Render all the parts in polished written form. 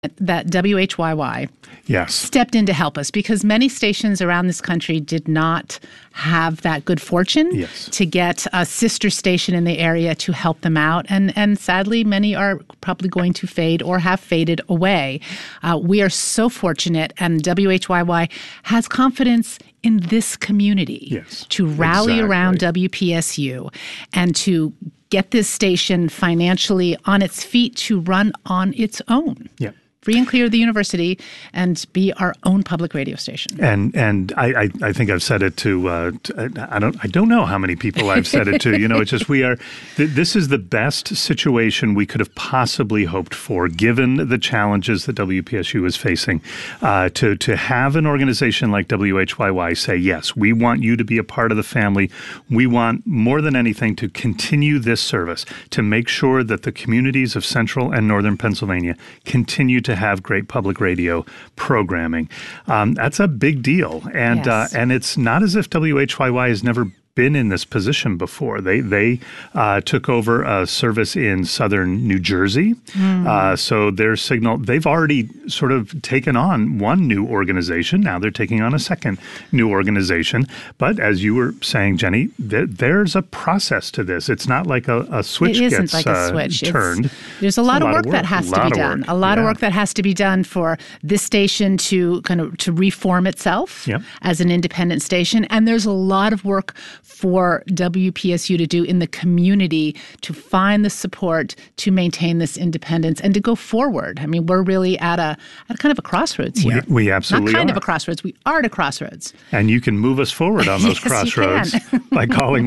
that WHYY yes. stepped in to help us, because many stations around this country did not have that good fortune yes. to get a sister station in the area to help them out. And sadly, many are probably going to fade or have faded away. We are so fortunate, and WHYY has confidence in this community yes, to rally exactly. around WPSU and to get this station financially on its feet to run on its own. Yeah. Free and clear of the university and be our own public radio station. And I think I've said it to I don't know how many people I've said it to. It's just this is the best situation we could have possibly hoped for, given the challenges that WPSU is facing. To have an organization like WHYY say, yes, we want you to be a part of the family. We want more than anything to continue this service, to make sure that the communities of central and northern Pennsylvania continue to have great public radio programming. That's a big deal. And yes. And it's not as if WHYY has never been in this position before. They took over a service in southern New Jersey. So their signal, they've already sort of taken on one new organization. Now they're taking on a second new organization. But as you were saying, Jenny, there's a process to this. It's not like a switch gets like a switch. Turned. There's a lot of work that has to be done. A lot of work that has to be done for this station to to reform itself as an independent station. And there's a lot of work for WPSU to do in the community to find the support to maintain this independence and to go forward. I mean, we're really at a kind of a crossroads here. We absolutely Not kind are. of a crossroads. We are at a crossroads. And you can move us forward on those yes, crossroads by calling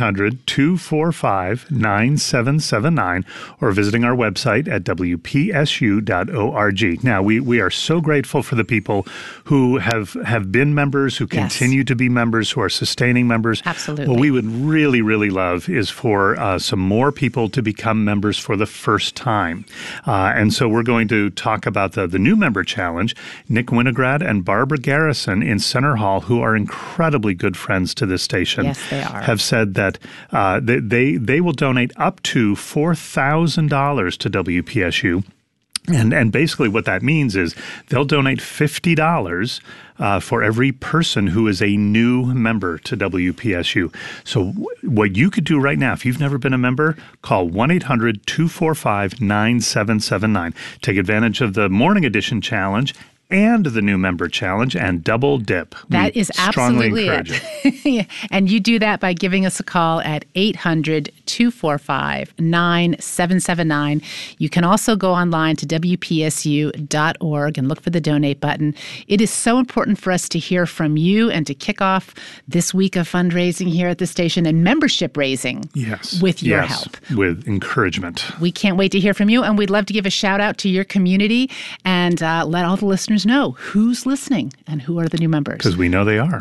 1-800-245-9779 or visiting our website at wpsu.org. Now, we are so grateful for the people who have been members, who continue to be members, who are sustaining members. Absolutely. What we would really, really love is for some more people to become members for the first time. And so we're going to talk about the new member challenge. Nick Winograd and Barbara Garrison in Center Hall, who are incredibly good friends to this station, yes, they are, have said that they will donate up to $4,000 to WPSU. And basically what that means is they'll donate $50 for every person who is a new member to WPSU. So what you could do right now, if you've never been a member, call 1-800-245-9779. Take advantage of the Morning Edition Challenge and the new member challenge and double dip. That is absolutely it. And you do that by giving us a call at 800-245-9779. You can also go online to WPSU.org and look for the donate button. It is so important for us to hear from you and to kick off this week of fundraising here at the station and membership raising with your help. With encouragement. We can't wait to hear from you, and we'd love to give a shout out to your community and let all the listeners know who's listening and who are the new members. Because we know they are.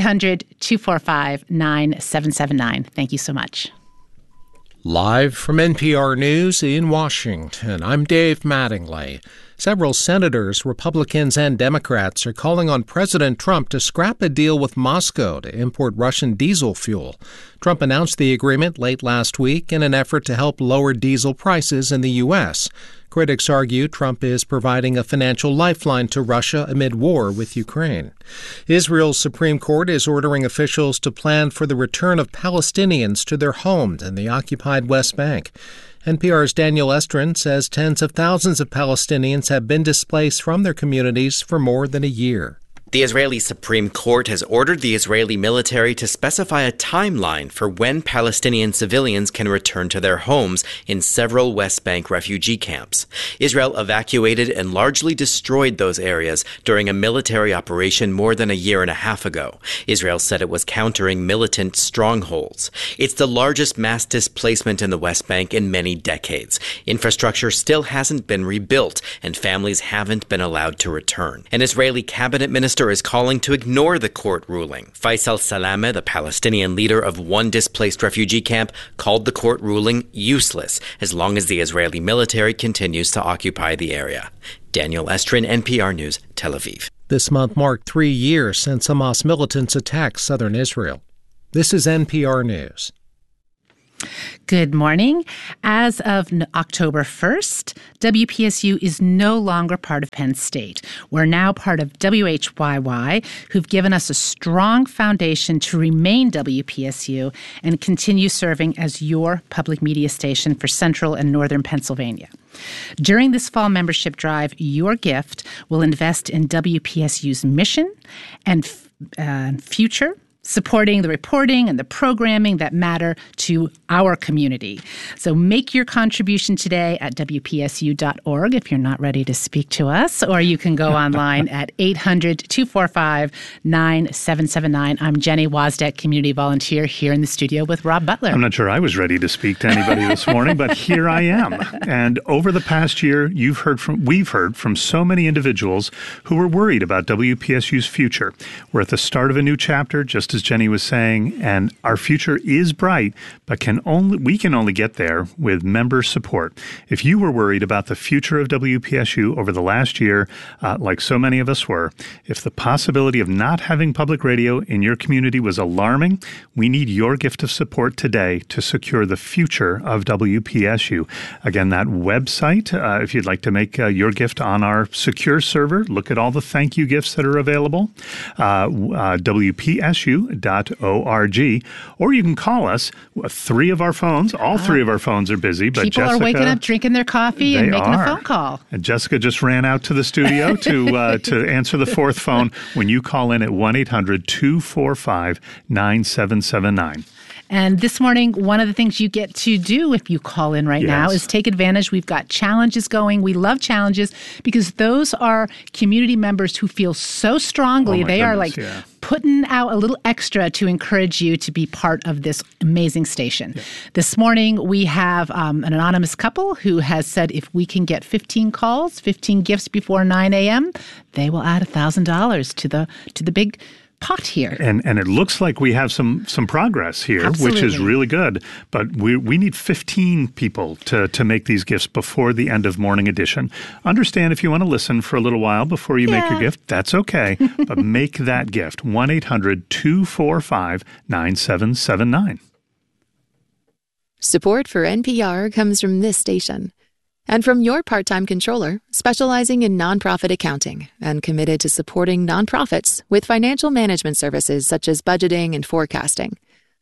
800-245-9779. Thank you so much. Live from NPR News in Washington, I'm Dave Mattingly. Several senators, Republicans and Democrats, are calling on President Trump to scrap a deal with Moscow to import Russian diesel fuel. Trump announced the agreement late last week in an effort to help lower diesel prices in the U.S. Critics argue Trump is providing a financial lifeline to Russia amid war with Ukraine. Israel's Supreme Court is ordering officials to plan for the return of Palestinians to their homes in the occupied West Bank. NPR's Daniel Estrin says tens of thousands of Palestinians have been displaced from their communities for more than a year. The Israeli Supreme Court has ordered the Israeli military to specify a timeline for when Palestinian civilians can return to their homes in several West Bank refugee camps. Israel evacuated and largely destroyed those areas during a military operation more than a year and a half ago. Israel said it was countering militant strongholds. It's the largest mass displacement in the West Bank in many decades. Infrastructure still hasn't been rebuilt, and families haven't been allowed to return. An Israeli cabinet minister is calling to ignore the court ruling. Faisal Salameh, the Palestinian leader of one displaced refugee camp, called the court ruling useless as long as the Israeli military continues to occupy the area. Daniel Estrin, NPR News, Tel Aviv. This month marked 3 years since Hamas militants attacked southern Israel. This is NPR News. Good morning. As of October 1st, WPSU is no longer part of Penn State. We're now part of WHYY, who've given us a strong foundation to remain WPSU and continue serving as your public media station for Central and Northern Pennsylvania. During this fall membership drive, your gift will invest in WPSU's mission and future, supporting the reporting and the programming that matter to our community. So make your contribution today at WPSU.org if you're not ready to speak to us, or you can go online at 800-245-9779. I'm Jenny Wozdeck, community volunteer, here in the studio with Rob Butler. I'm not sure I was ready to speak to anybody this morning, but here I am. And over the past year, we've heard from so many individuals who were worried about WPSU's future. We're at the start of a new chapter, just as Jenny was saying, and our future is bright, but we can only get there with member support. If you were worried about the future of WPSU over the last year, like so many of us were, if the possibility of not having public radio in your community was alarming, we need your gift of support today to secure the future of WPSU. Again, that website, if you'd like to make your gift on our secure server, look at all the thank you gifts that are available, WPSU.org, or you can call us. All three of our phones are busy, but people Jessica, are waking up, drinking their coffee, and making a phone call. And Jessica just ran out to the studio to answer the fourth phone when you call in at 1-800-245-9779. And this morning, one of the things you get to do if you call in right now is take advantage. We've got challenges going. We love challenges because those are community members who feel so strongly. They are putting out a little extra to encourage you to be part of this amazing station. Yeah. This morning, we have an anonymous couple who has said if we can get 15 calls, 15 gifts before 9 a.m., they will add $1,000 to the big pot here. And it looks like we have some progress here, Absolutely. Which is really good. But we need 15 people to make these gifts before the end of Morning Edition. Understand if you want to listen for a little while before you make your gift, that's okay. But make that gift. 1-800-245-9779. Support for NPR comes from this station. And from your part-time controller, specializing in nonprofit accounting and committed to supporting nonprofits with financial management services such as budgeting and forecasting.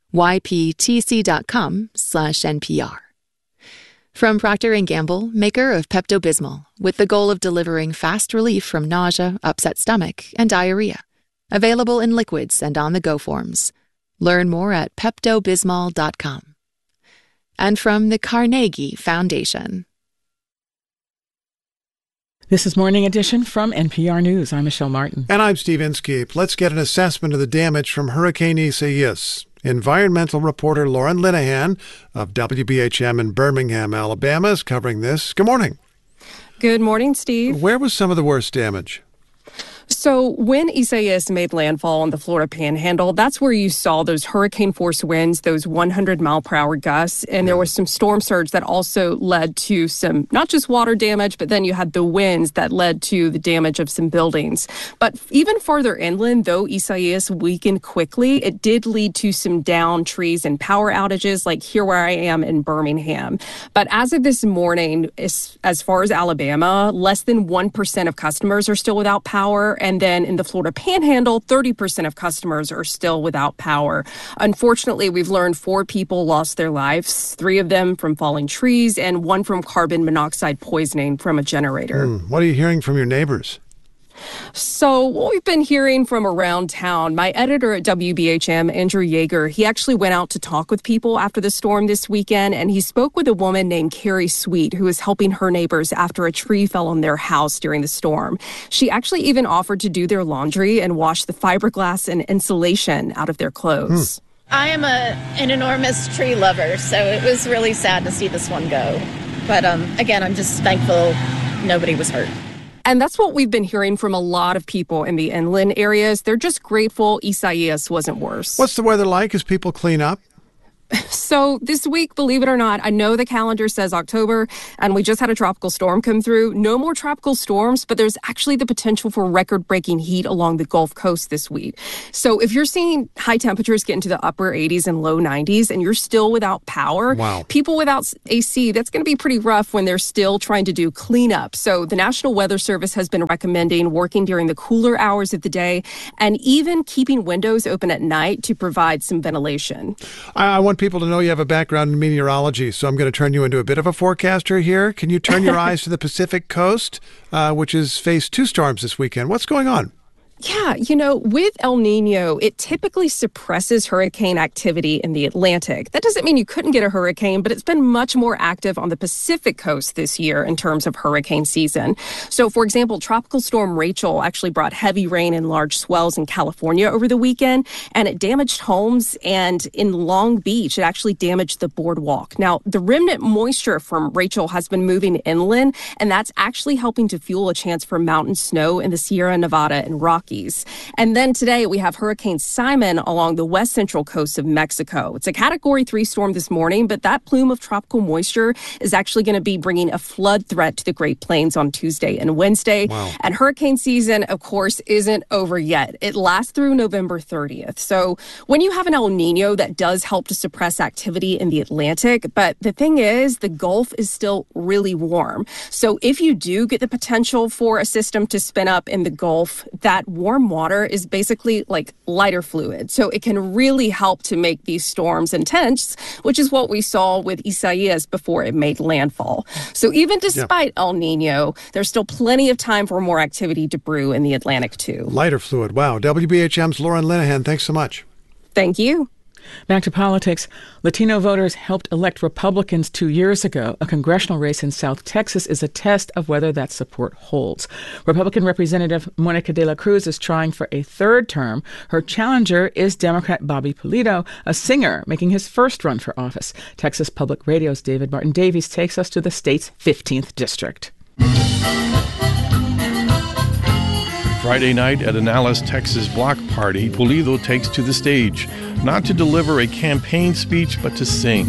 yptc.com/NPR. From Procter & Gamble, maker of Pepto-Bismol, with the goal of delivering fast relief from nausea, upset stomach, and diarrhea. Available in liquids and on-the-go forms. Learn more at peptobismol.com. And from the Carnegie Foundation. This is Morning Edition from NPR News. I'm Michelle Martin. And I'm Steve Inskeep. Let's get an assessment of the damage from Hurricane Isaias. Environmental reporter Lauren Linehan of WBHM in Birmingham, Alabama is covering this. Good morning. Good morning, Steve. Where was some of the worst damage? So when Isaias made landfall on the Florida Panhandle, that's where you saw those hurricane-force winds, those 100-mile-per-hour gusts, and there was some storm surge that also led to some, not just water damage, but then you had the winds that led to the damage of some buildings. But even farther inland, though Isaias weakened quickly, it did lead to some downed trees and power outages, like here where I am in Birmingham. But as of this morning, as far as Alabama, less than 1% of customers are still without power. And then in the Florida Panhandle, 30% of customers are still without power. Unfortunately, we've learned 4 people lost their lives, 3 of them from falling trees and 1 from carbon monoxide poisoning from a generator. What are you hearing from your neighbors? So what we've been hearing from around town, my editor at WBHM, Andrew Yeager, he actually went out to talk with people after the storm this weekend, and he spoke with a woman named Carrie Sweet, who is helping her neighbors after a tree fell on their house during the storm. She actually even offered to do their laundry and wash the fiberglass and insulation out of their clothes. I am an enormous tree lover, so it was really sad to see this one go. But again, I'm just thankful nobody was hurt. And that's what we've been hearing from a lot of people in the inland areas. They're just grateful Isaias wasn't worse. What's the weather like as people clean up? So this week, believe it or not, I know the calendar says October, and we just had a tropical storm come through. No more tropical storms, but there's actually the potential for record-breaking heat along the Gulf Coast this week. So if you're seeing high temperatures get into the upper 80s and low 90s, and you're still without power, people without AC, that's going to be pretty rough when they're still trying to do cleanup. So the National Weather Service has been recommending working during the cooler hours of the day and even keeping windows open at night to provide some ventilation. I want people to know you have a background in meteorology, so I'm going to turn you into a bit of a forecaster here. Can you turn your eyes to the Pacific coast, which has faced 2 storms this weekend? What's going on? Yeah, with El Nino, it typically suppresses hurricane activity in the Atlantic. That doesn't mean you couldn't get a hurricane, but it's been much more active on the Pacific coast this year in terms of hurricane season. So, for example, Tropical Storm Rachel actually brought heavy rain and large swells in California over the weekend, and it damaged homes. And in Long Beach, it actually damaged the boardwalk. Now, the remnant moisture from Rachel has been moving inland, and that's actually helping to fuel a chance for mountain snow in the Sierra Nevada and Rockies. And then today we have Hurricane Simon along the west central coast of Mexico. It's a Category 3 storm this morning, but that plume of tropical moisture is actually going to be bringing a flood threat to the Great Plains on Tuesday and Wednesday. Wow. And hurricane season, of course, isn't over yet. It lasts through November 30th. So when you have an El Nino, that does help to suppress activity in the Atlantic. But the thing is, the Gulf is still really warm. So if you do get the potential for a system to spin up in the Gulf, that warm water is basically like lighter fluid. So it can really help to make these storms intense, which is what we saw with Isaias before it made landfall. So even despite El Nino, there's still plenty of time for more activity to brew in the Atlantic too. Lighter fluid. Wow. WBHM's Lauren Linehan, thanks so much. Thank you. Back to politics. Latino voters helped elect Republicans 2 years ago. A congressional race in South Texas is a test of whether that support holds. Republican Representative Monica de la Cruz is trying for a 3rd term. Her challenger is Democrat Bobby Pulido, a singer making his first run for office. Texas Public Radio's David Martin Davies takes us to the state's 15th district. Friday night at an Alice, Texas block party, Pulido takes to the stage, not to deliver a campaign speech, but to sing.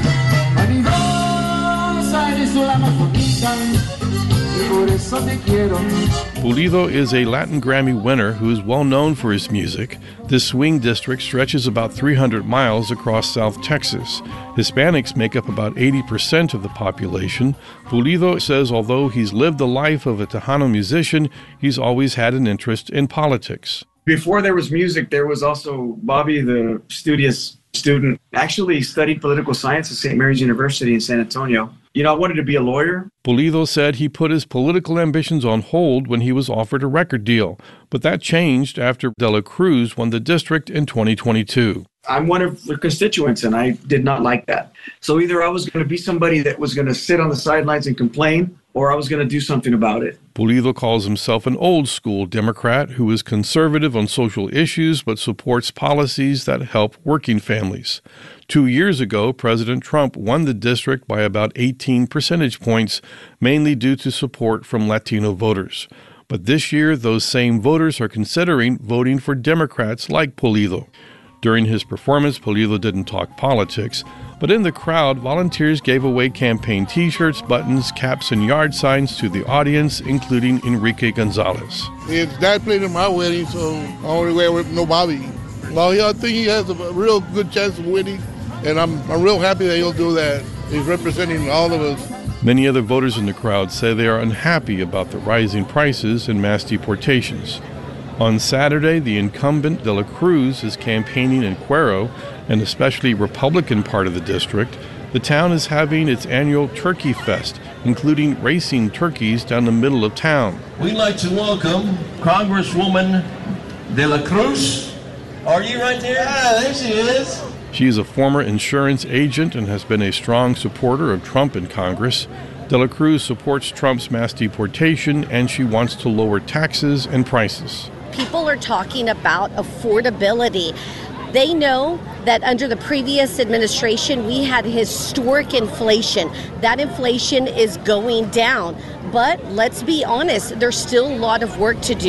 Pulido is a Latin Grammy winner who is well known for his music. This swing district stretches about 300 miles across South Texas. Hispanics make up about 80% of the population. Pulido says although he's lived the life of a Tejano musician, he's always had an interest in politics. Before there was music, there was also Bobby, the studious student, actually studied political science at St. Mary's University in San Antonio. I wanted to be a lawyer. Pulido said he put his political ambitions on hold when he was offered a record deal, but that changed after De La Cruz won the district in 2022. I'm one of the constituents, and I did not like that. So either I was going to be somebody that was going to sit on the sidelines and complain, or I was going to do something about it. Pulido calls himself an old-school Democrat who is conservative on social issues but supports policies that help working families. 2 years ago, President Trump won the district by about 18 percentage points, mainly due to support from Latino voters. But this year, those same voters are considering voting for Democrats like Pulido. During his performance, Pulido didn't talk politics, but in the crowd, volunteers gave away campaign T-shirts, buttons, caps, and yard signs to the audience, including Enrique Gonzalez. His dad played in my wedding, so I only wear with no Bobby. Well, I think he has a real good chance of winning, and I'm real happy that he'll do that. He's representing all of us. Many other voters in the crowd say they are unhappy about the rising prices and mass deportations. On Saturday, the incumbent De La Cruz is campaigning in Cuero, an especially Republican part of the district. The town is having its annual Turkey Fest, including racing turkeys down the middle of town. We'd like to welcome Congresswoman De La Cruz. Are you right there? Ah, there she is. She is a former insurance agent and has been a strong supporter of Trump in Congress. De La Cruz supports Trump's mass deportation, and she wants to lower taxes and prices. People are talking about affordability. They know that under the previous administration, we had historic inflation. That inflation is going down. But let's be honest, there's still a lot of work to do.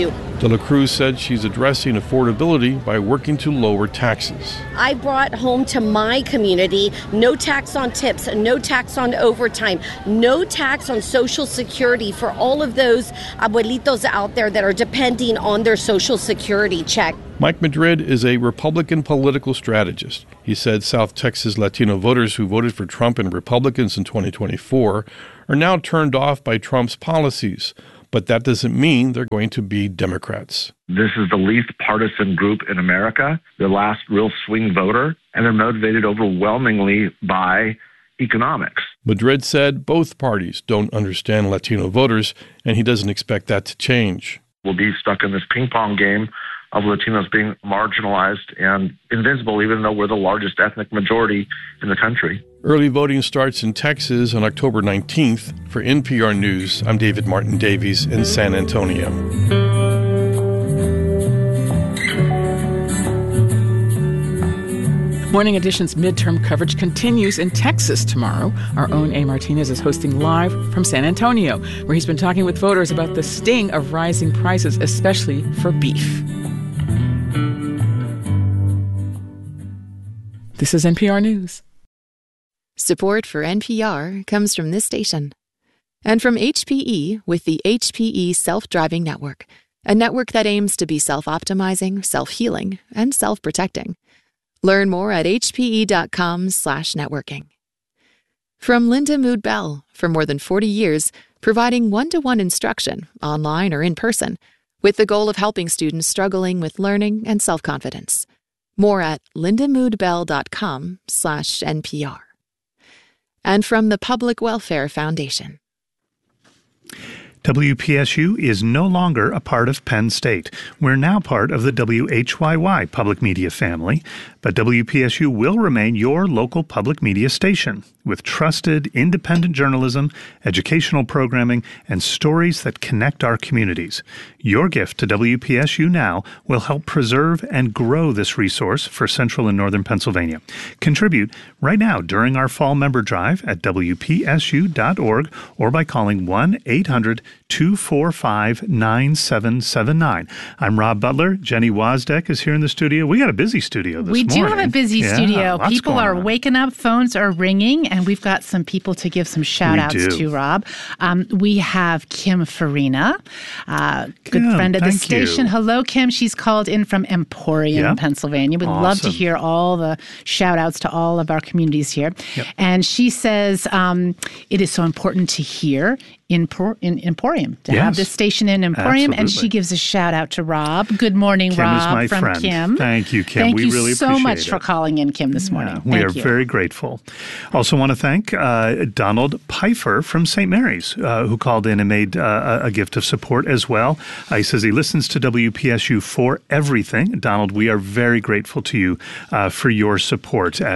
De La Cruz said she's addressing affordability by working to lower taxes. I brought home to my community no tax on tips, no tax on overtime, no tax on Social Security for all of those abuelitos out there that are depending on their Social Security check. Mike Madrid is a Republican political strategist. He said South Texas Latino voters who voted for Trump and Republicans in 2024 are now turned off by Trump's policies. But that doesn't mean they're going to be Democrats. This is the least partisan group in America, the last real swing voter, and they're motivated overwhelmingly by economics. Madrid said both parties don't understand Latino voters, and he doesn't expect that to change. We'll be stuck in this ping-pong game of Latinos being marginalized and invisible, even though we're the largest ethnic majority in the country. Early voting starts in Texas on October 19th. For NPR News, I'm David Martin Davies in San Antonio. Morning Edition's midterm coverage continues in Texas tomorrow. Our own A. Martinez is hosting live from San Antonio, where he's been talking with voters about the sting of rising prices, especially for beef. This is NPR News. Support for NPR comes from this station and from HPE with the HPE Self-Driving Network, a network that aims to be self-optimizing, self-healing, and self-protecting. Learn more at hpe.com/networking. From Linda Mood Bell, for more than 40 years, providing one-to-one instruction, online or in person, with the goal of helping students struggling with learning and self-confidence. More at lindamoodbell.com/NPR. And from the Public Welfare Foundation. WPSU is no longer a part of Penn State. We're now part of the WHYY public media family, but WPSU will remain your local public media station with trusted, independent journalism, educational programming, and stories that connect our communities. Your gift to WPSU now will help preserve and grow this resource for Central and Northern Pennsylvania. Contribute right now during our fall member drive at WPSU.org or by calling 1-800-245-9779. I'm Rob Butler. Jenny Wozdek is here in the studio. We got a busy studio this morning. We do have a busy studio. People are waking up, phones are ringing, and we've got some people to give some shout-outs to, Rob. We have Kim Farina, good friend of the station. Hello, Kim. She's called in from Emporium, Pennsylvania. We'd love to hear all the shout-outs to all of our communities here. And she says it is so important to hear in Emporium, to have this station in Emporium. Absolutely. And she gives a shout out to Rob. Good morning, Kim Rob, is my from friend. Kim. Thank you, Kim. Thank we you really so appreciate much for calling in, Kim, this morning. We are very grateful. Also want to thank Donald Pfeiffer from St. Mary's, who called in and made a gift of support as well. He says he listens to WPSU for everything. Donald, we are very grateful to you for your support at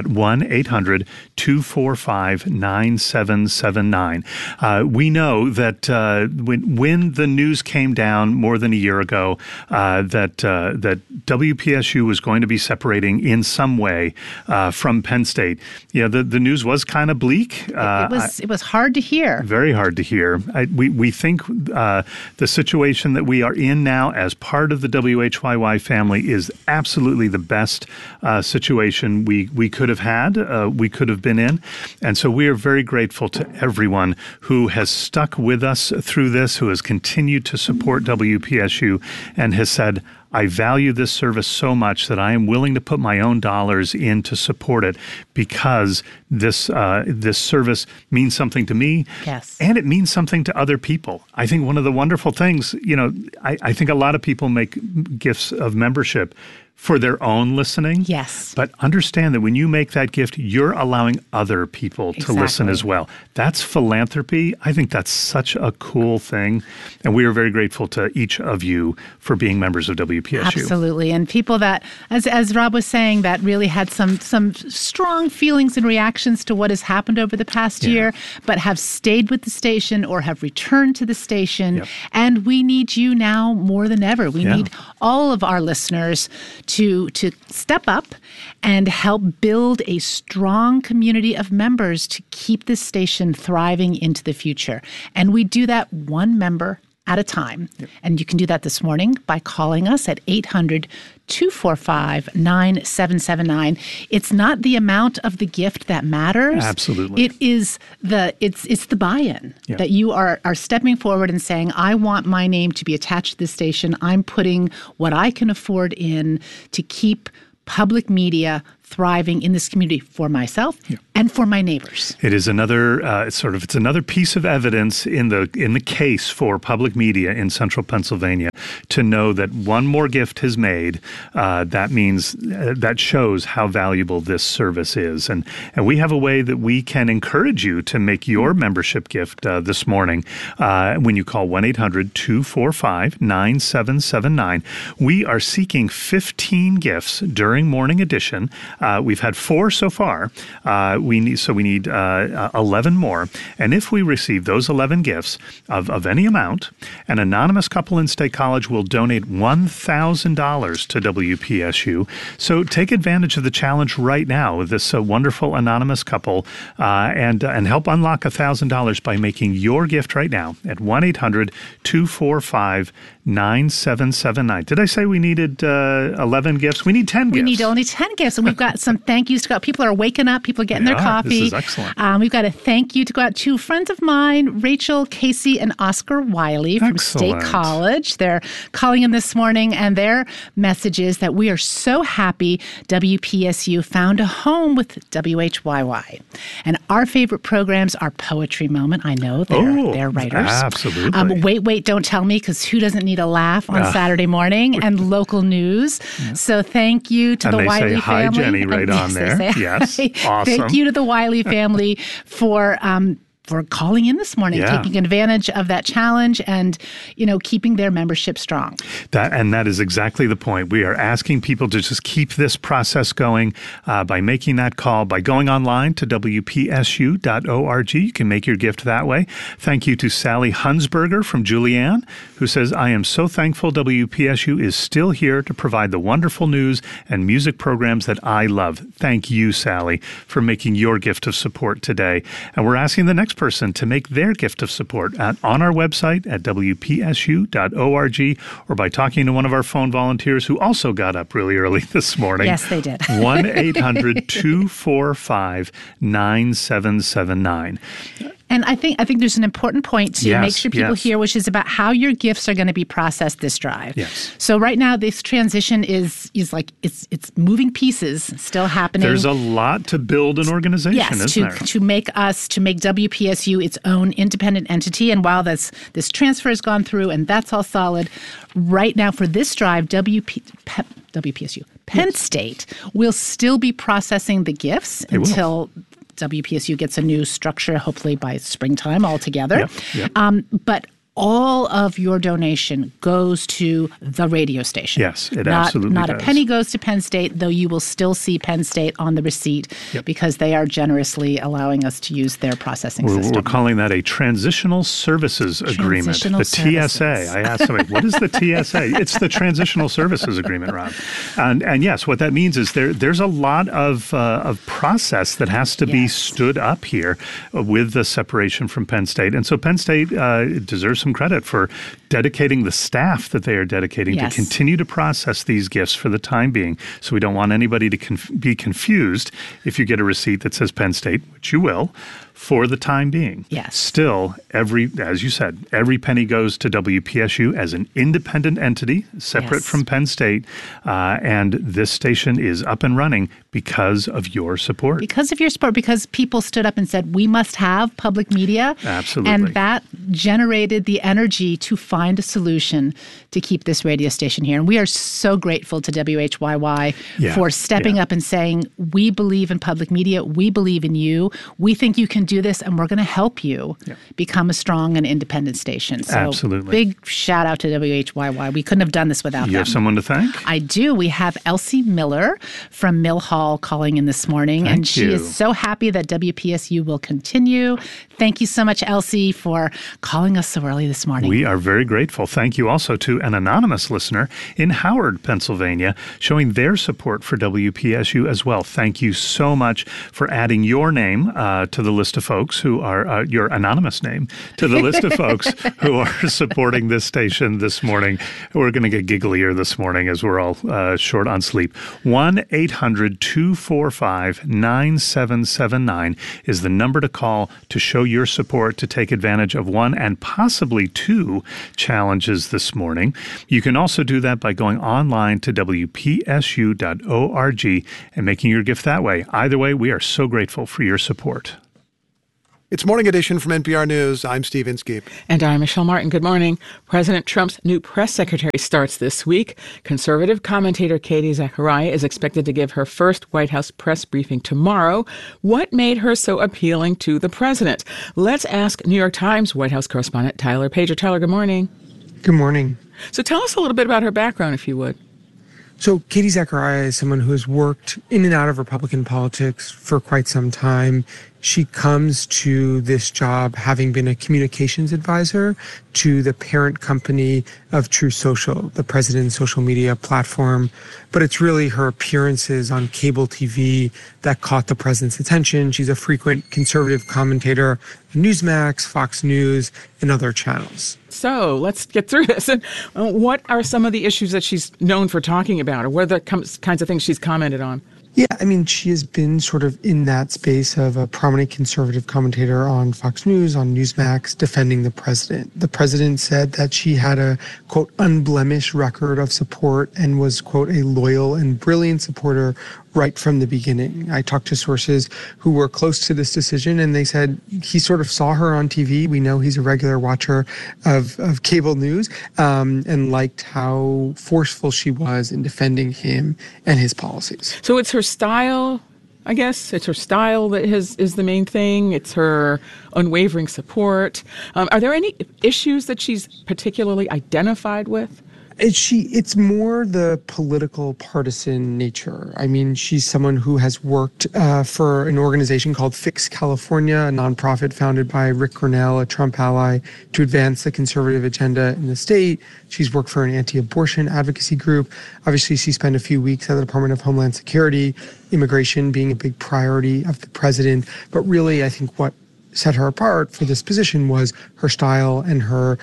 1-800-245-9779. We know that when the news came down more than a year ago that WPSU was going to be separating in some way from Penn State, the news was kind of bleak. It was hard to hear. Very hard to hear. We think the situation that we are in now as part of the WHYY family is absolutely the best situation we could have had, we could have been in. And so we are very grateful to everyone who has stuck with us through this, who has continued to support WPSU and has said, I value this service so much that I am willing to put my own dollars in to support it because this service means something to me. Yes. And it means something to other people. I think one of the wonderful things, I think a lot of people make gifts of membership for their own listening. Yes. But understand that when you make that gift, you're allowing other people to listen as well. That's philanthropy. I think that's such a cool thing. And we are very grateful to each of you for being members of WPSU. Absolutely. And people that, as Rob was saying, that really had some strong feelings and reactions to what has happened over the past year, but have stayed with the station or have returned to the station. Yep. And we need you now more than ever. We need all of our listeners to step up and help build a strong community of members to keep this station thriving into the future. And we do that one member at a time. Yep. And you can do that this morning by calling us at 800-245-9779. It's not the amount of the gift that matters. Absolutely. It is it's the buy-in that you are stepping forward and saying, I want my name to be attached to this station. I'm putting what I can afford in to keep public media thriving in this community for myself and for my neighbors. It is another it's another piece of evidence in the case for public media in central Pennsylvania to know that one more gift is made. That means that shows how valuable this service is, and we have a way that we can encourage you to make your membership gift this morning when you call 1-800-245-9779. We are seeking 15 gifts during Morning Edition. We've had 4 so far. We need 11 more. And if we receive those 11 gifts of any amount, an anonymous couple in State College will donate $1,000 to WPSU. So take advantage of the challenge right now with this wonderful anonymous couple and help unlock $1,000 by making your gift right now at 1-800-245-9779. Did I say we needed 11 gifts? We need 10 gifts. We need only 10 gifts, and we've got some thank yous to go out. People are waking up. People are getting their coffee. This is excellent. We've got a thank you to go out to friends of mine, Rachel, Casey, and Oscar Wiley from State College. They're calling in this morning, and their message is that we are so happy WPSU found a home with WHYY. And our favorite programs are Poetry Moment. I know they're writers. Absolutely. Wait, Don't Tell Me, because who doesn't need a laugh on Saturday morning, and local news. Yeah. So thank you to the Wiley family. Hi, Jenny, right on there. Yes, awesome. Thank you to the Wiley family for calling in this morning, taking advantage of that challenge and, keeping their membership strong. That is exactly the point. We are asking people to just keep this process going by making that call, by going online to WPSU.org. You can make your gift that way. Thank you to Sally Hunsberger from Julianne, who says, I am so thankful WPSU is still here to provide the wonderful news and music programs that I love. Thank you, Sally, for making your gift of support today. And we're asking the next person to make their gift of support on our website at WPSU.org or by talking to one of our phone volunteers who also got up really early this morning. Yes, they did. 1-800-245-9779. And I think there's an important point to make sure people hear, which is about how your gifts are going to be processed this drive. Yes. So right now, this transition is like it's moving pieces still happening. There's a lot to build an organization, isn't there? to make WPSU its own independent entity. And while this transfer has gone through and that's all solid, right now for this drive, WPSU, Penn State will still be processing the gifts until WPSU gets a new structure, hopefully by springtime altogether. Yep. But all of your donation goes to the radio station. Yes, it absolutely does. Not a penny goes to Penn State, though you will still see Penn State on the receipt because they are generously allowing us to use their processing system. We're calling that a Transitional Services Agreement, the TSA. I asked somebody, what is the TSA? It's the Transitional Services Agreement, Rob. And yes, what that means is there's a lot of process that has to be stood up here with the separation from Penn State. And so Penn State deserves some credit for dedicating the staff that they are dedicating to continue to process these gifts for the time being. So we don't want anybody to be confused if you get a receipt that says Penn State, which you will, for the time being. Yes. Still, as you said, every penny goes to WPSU as an independent entity, separate from Penn State, and this station is up and running because of your support. Because of your support, because people stood up and said, we must have public media. Absolutely. And that generated the energy to find a solution to keep this radio station here. And we are so grateful to WHYY for stepping up and saying, we believe in public media, we believe in you, we think you can do this, and we're going to help you become a strong and independent station. So absolutely. Big shout out to WHYY. We couldn't have done this without them. You have someone to thank? I do. We have Elsie Miller from Mill Hall calling in this morning, and she is so happy that WPSU will continue. Thank you so much, Elsie, for calling us so early this morning. We are very grateful. Thank you also to an anonymous listener in Howard, Pennsylvania, showing their support for WPSU as well. Thank you so much for adding your name to the list list of folks who are your anonymous name, to the list of folks who are supporting this station this morning. We're going to get gigglier this morning as we're all short on sleep. 1-800-245-9779 is the number to call to show your support to take advantage of one and possibly two challenges this morning. You can also do that by going online to WPSU.org and making your gift that way. Either way, we are so grateful for your support. It's Morning Edition from NPR News. I'm Steve Inskeep. And I'm Michelle Martin. Good morning. President Trump's new press secretary starts this week. Conservative commentator Katie Zachariah is expected to give her first White House press briefing tomorrow. What made her so appealing to the president? Let's ask New York Times White House correspondent Tyler Pager. Tyler, good morning. Good morning. So tell us a little bit about her background, if you would. So Katie Zachariah is someone who has worked in and out of Republican politics for quite some time. She comes to this job having been a communications advisor to the parent company of True Social, the president's social media platform. But it's really her appearances on cable TV that caught the president's attention. She's a frequent conservative commentator on Newsmax, Fox News, and other channels. So let's get through this. And what are some of the issues that she's known for talking about, or what are the kinds of things she's commented on? Yeah, I mean, she has been sort of in that space of a prominent conservative commentator on Fox News, on Newsmax, defending the president. The president said that she had a, quote, unblemished record of support and was, quote, a loyal and brilliant supporter right from the beginning. I talked to sources who were close to this decision, and they said he sort of saw her on TV. We know he's a regular watcher of cable news, and liked how forceful she was in defending him and his policies. So it's her style, I guess. It's her style that is the main thing. It's her unwavering support. Are there any issues that she's particularly identified with? It's more the political partisan nature. I mean, she's someone who has worked for an organization called Fix California, a nonprofit founded by Rick Grenell, a Trump ally, to advance the conservative agenda in the state. She's worked for an anti-abortion advocacy group. Obviously, she spent a few weeks at the Department of Homeland Security, immigration being a big priority of the president. But really, I think what set her apart for this position was her style and her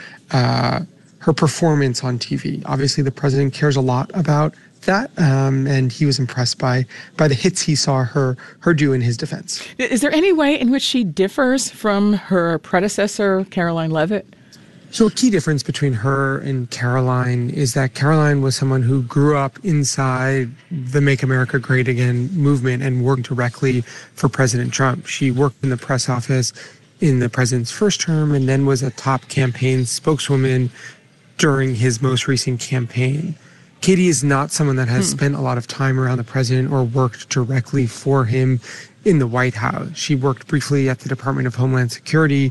performance on TV. Obviously, the president cares a lot about that, and he was impressed by the hits he saw her do in his defense. Is there any way in which she differs from her predecessor, Caroline Leavitt? So a key difference between her and Caroline is that Caroline was someone who grew up inside the Make America Great Again movement and worked directly for President Trump. She worked in the press office in the president's first term and then was a top campaign spokeswoman during his most recent campaign. Katie is not someone that has spent a lot of time around the president or worked directly for him in the White House. She worked briefly at the Department of Homeland Security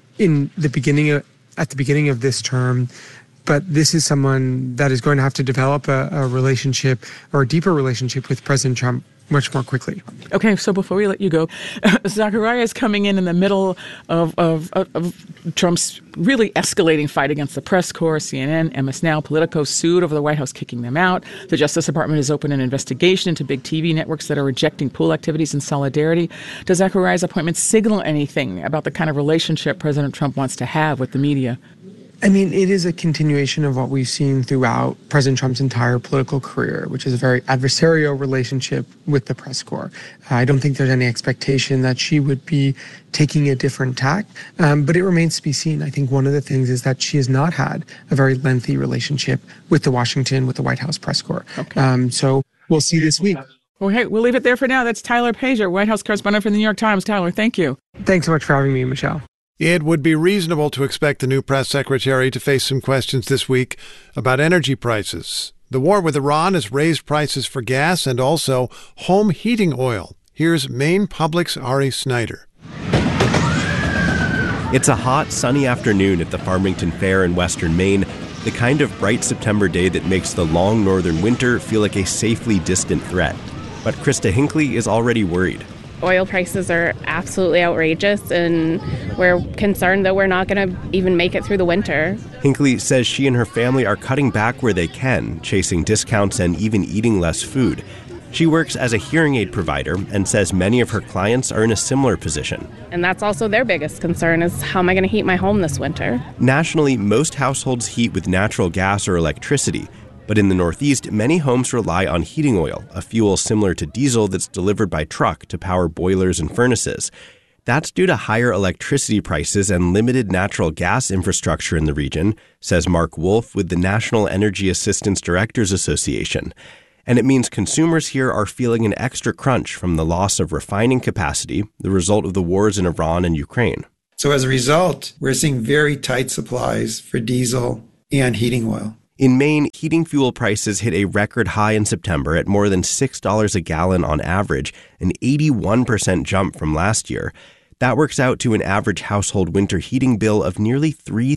at the beginning of this term. But this is someone that is going to have to develop a relationship or a deeper relationship with President Trump much more quickly. Okay, so before we let you go, Zachariah is coming in the middle of Trump's really escalating fight against the press corps. CNN, MS Now, Politico sued over the White House kicking them out. The Justice Department has opened an investigation into big TV networks that are rejecting pool activities in solidarity. Does Zachariah's appointment signal anything about the kind of relationship President Trump wants to have with the media? I mean, it is a continuation of what we've seen throughout President Trump's entire political career, which is a very adversarial relationship with the press corps. I don't think there's any expectation that she would be taking a different tack, but it remains to be seen. I think one of the things is that she has not had a very lengthy relationship with the White House press corps. Okay. So we'll see this week. Okay, we'll leave it there for now. That's Tyler Pager, White House correspondent for the New York Times. Tyler, thank you. Thanks so much for having me, Michelle. It would be reasonable to expect the new press secretary to face some questions this week about energy prices. The war with Iran has raised prices for gas and also home heating oil. Here's Maine Public's Ari Snyder. It's a hot, sunny afternoon at the Farmington Fair in western Maine, the kind of bright September day that makes the long northern winter feel like a safely distant threat. But Krista Hinckley is already worried. Oil prices are absolutely outrageous, and we're concerned that we're not going to even make it through the winter. Hinckley says she and her family are cutting back where they can, chasing discounts and even eating less food. She works as a hearing aid provider and says many of her clients are in a similar position. And that's also their biggest concern is how am I going to heat my home this winter? Nationally, most households heat with natural gas or electricity. But in the Northeast, many homes rely on heating oil, a fuel similar to diesel that's delivered by truck to power boilers and furnaces. That's due to higher electricity prices and limited natural gas infrastructure in the region, says Mark Wolf with the National Energy Assistance Directors Association. And it means consumers here are feeling an extra crunch from the loss of refining capacity, the result of the wars in Iran and Ukraine. So as a result, we're seeing very tight supplies for diesel and heating oil. In Maine, heating fuel prices hit a record high in September at more than $6 a gallon on average, an 81% jump from last year. That works out to an average household winter heating bill of nearly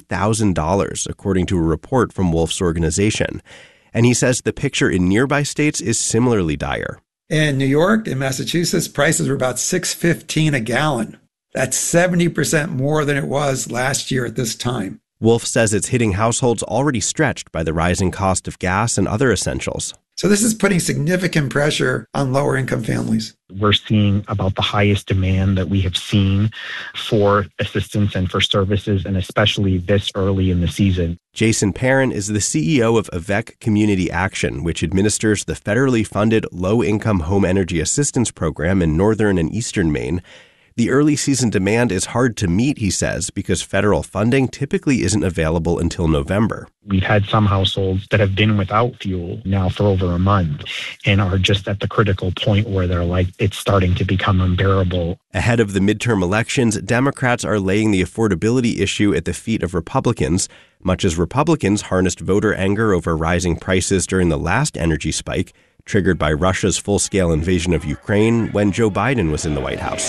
$3,000, according to a report from Wolf's organization. And he says the picture in nearby states is similarly dire. In New York and Massachusetts, prices were about $6.15 a gallon. That's 70% more than it was last year at this time. Wolf says it's hitting households already stretched by the rising cost of gas and other essentials. So this is putting significant pressure on lower income families. We're seeing about the highest demand that we have seen for assistance and for services, and especially this early in the season. Jason Perrin is the CEO of Avec Community Action, which administers the federally funded low-income home energy assistance program in northern and eastern Maine. The early season demand is hard to meet, he says, because federal funding typically isn't available until November. We've had some households that have been without fuel now for over a month and are just at the critical point where they're like, it's starting to become unbearable. Ahead of the midterm elections, Democrats are laying the affordability issue at the feet of Republicans, much as Republicans harnessed voter anger over rising prices during the last energy spike, triggered by Russia's full-scale invasion of Ukraine when Joe Biden was in the White House.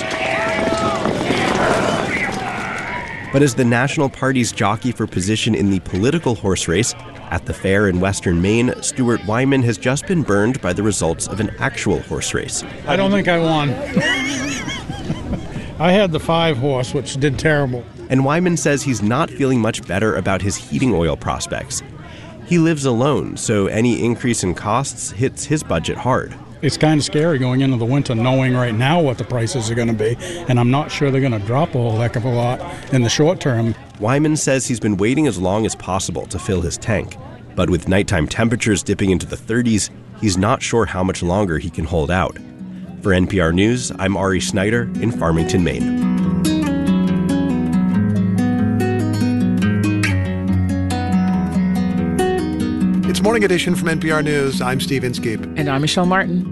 But as the national parties jockey for position in the political horse race, at the fair in western Maine, Stuart Wyman has just been burned by the results of an actual horse race. I don't think I won. I had the 5-horse, which did terrible. And Wyman says he's not feeling much better about his heating oil prospects. He lives alone, so any increase in costs hits his budget hard. It's kind of scary going into the winter knowing right now what the prices are going to be, and I'm not sure they're going to drop a whole heck of a lot in the short term. Wyman says he's been waiting as long as possible to fill his tank, but with nighttime temperatures dipping into the 30s, he's not sure how much longer he can hold out. For NPR News, I'm Ari Snyder in Farmington, Maine. It's Morning Edition from NPR News. I'm Steve Inskeep. And I'm Michelle Martin.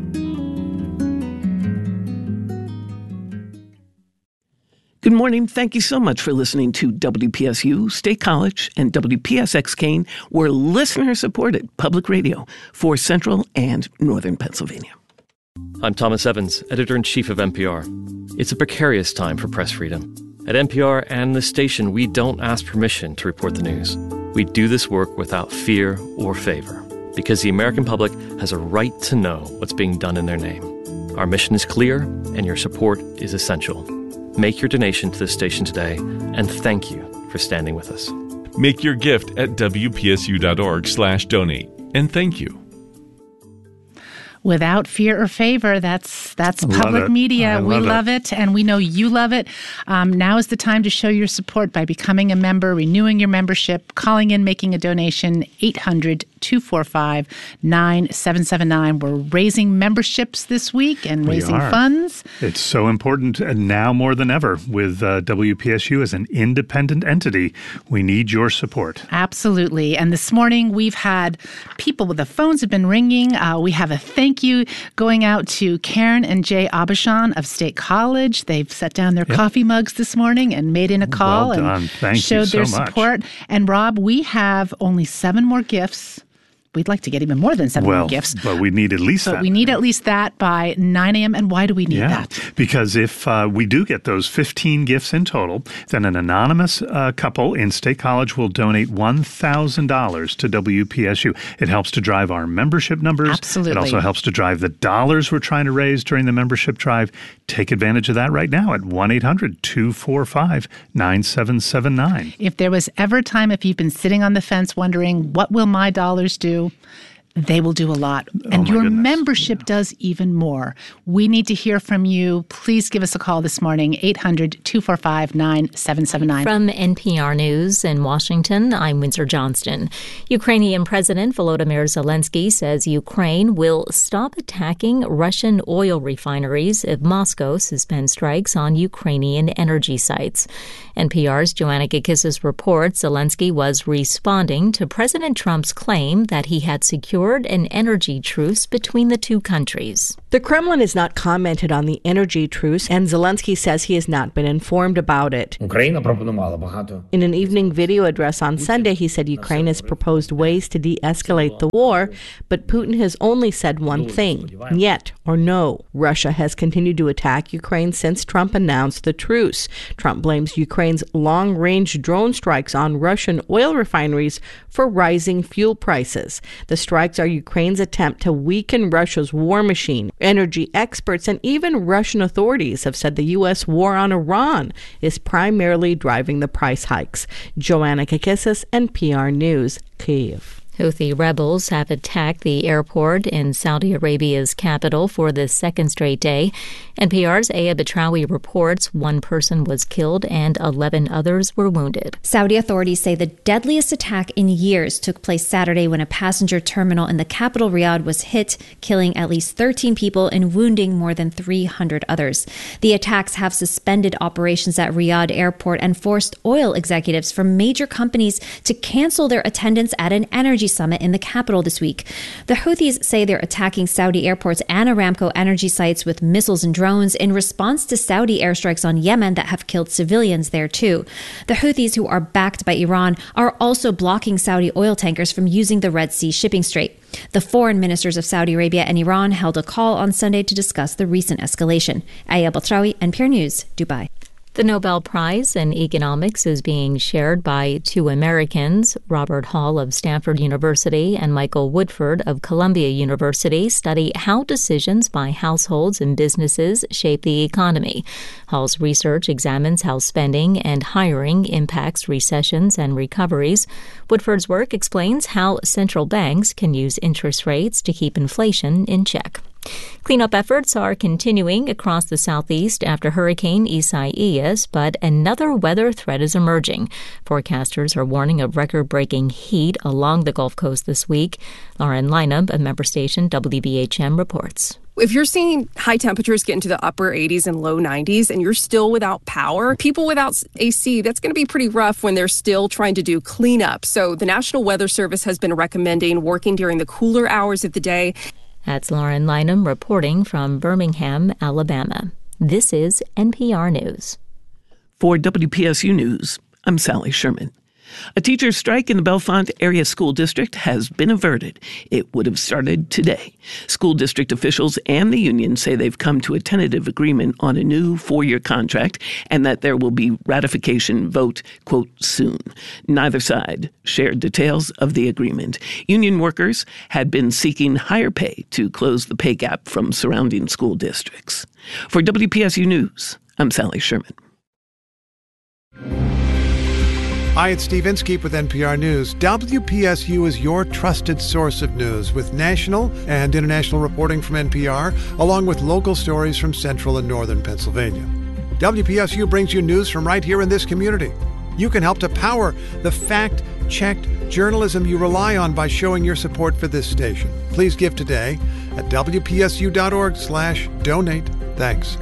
Good morning. Thank you so much for listening to WPSU, State College, and WPSX Kane. We're listener-supported public radio for Central and Northern Pennsylvania. I'm Thomas Evans, editor-in-chief of NPR. It's a precarious time for press freedom. At NPR and the station, we don't ask permission to report the news. We do this work without fear or favor, because the American public has a right to know what's being done in their name. Our mission is clear, and your support is essential. Make your donation to the station today, and thank you for standing with us. Make your gift at WPSU.org/donate, and thank you. Without fear or favor, that's public media. We love it, and we know you love it. Now is the time to show your support by becoming a member, renewing your membership, calling in, making a donation, 800-245-9779. We're raising memberships this week and raising funds. It's so important now more than ever with WPSU as an independent entity. We need your support. Absolutely. And this morning we've had people, the phones have been ringing. We have a thank you going out to Karen and Jay Abishan of State College. They've set down their coffee mugs this morning and made in a call and showed their support. And Rob, we have only 7 more gifts. We'd like to get even more than 7 more gifts. But we need at least that. But we need at least that by 9 a.m. And why do we need that? Because if we do get those 15 gifts in total, then an anonymous couple in State College will donate $1,000 to WPSU. It helps to drive our membership numbers. Absolutely. It also helps to drive the dollars we're trying to raise during the membership drive. Take advantage of that right now at 1-800-245-9779. If there was ever a time, if you've been sitting on the fence wondering, what will my dollars do? they will do a lot. And your membership does even more. We need to hear from you. Please give us a call this morning, 800-245-9779. From NPR News in Washington, I'm Windsor Johnston. Ukrainian President Volodymyr Zelensky says Ukraine will stop attacking Russian oil refineries if Moscow suspends strikes on Ukrainian energy sites. NPR's Joanna Gakissis reports Zelensky was responding to President Trump's claim that he had secured an energy truce between the two countries. The Kremlin has not commented on the energy truce, and Zelensky says he has not been informed about it. In an evening video address on Sunday, he said Ukraine has proposed ways to de-escalate the war, but Putin has only said one thing, "Niet" or no. Russia has continued to attack Ukraine since Trump announced the truce. Trump blames Ukraine's long-range drone strikes on Russian oil refineries for rising fuel prices. The strikes are Ukraine's attempt to weaken Russia's war machine. Energy experts and even Russian authorities have said the U.S. war on Iran is primarily driving the price hikes. Joanna Gakissis, NPR News, Kyiv. Houthi rebels have attacked the airport in Saudi Arabia's capital for the second straight day. NPR's Aya Batrawi reports one person was killed and 11 others were wounded. Saudi authorities say the deadliest attack in years took place Saturday when a passenger terminal in the capital Riyadh was hit, killing at least 13 people and wounding more than 300 others. The attacks have suspended operations at Riyadh airport and forced oil executives from major companies to cancel their attendance at an energy summit in the capital this week. The Houthis say they're attacking Saudi airports and Aramco energy sites with missiles and drones in response to Saudi airstrikes on Yemen that have killed civilians there too. The Houthis, who are backed by Iran, are also blocking Saudi oil tankers from using the Red Sea shipping strait. The foreign ministers of Saudi Arabia and Iran held a call on Sunday to discuss the recent escalation. Aya Batrawi, NPR News, Dubai. The Nobel Prize in Economics is being shared by two Americans. Robert Hall of Stanford University and Michael Woodford of Columbia University study how decisions by households and businesses shape the economy. Hall's research examines how spending and hiring impacts recessions and recoveries. Woodford's work explains how central banks can use interest rates to keep inflation in check. Cleanup efforts are continuing across the southeast after Hurricane Isaias, but another weather threat is emerging. Forecasters are warning of record-breaking heat along the Gulf Coast this week. Lauren Lineup, a member station WBHM, reports. If you're seeing high temperatures get into the upper 80s and low 90s and you're still without power, people without AC, that's going to be pretty rough when they're still trying to do cleanup. So the National Weather Service has been recommending working during the cooler hours of the day. That's Lauren Lineham reporting from Birmingham, Alabama. This is NPR News. For WPSU News, I'm Sally Sherman. A teacher strike in the Bellefonte Area School District has been averted. It would have started today. School district officials and the union say they've come to a tentative agreement on a new 4-year contract and that there will be ratification vote, quote, soon. Neither side shared details of the agreement. Union workers had been seeking higher pay to close the pay gap from surrounding school districts. For WPSU News, I'm Sally Sherman. Hi, it's Steve Inskeep with NPR News. WPSU is your trusted source of news with national and international reporting from NPR, along with local stories from central and northern Pennsylvania. WPSU brings you news from right here in this community. You can help to power the fact-checked journalism you rely on by showing your support for this station. Please give today at WPSU.org/donate. Thanks.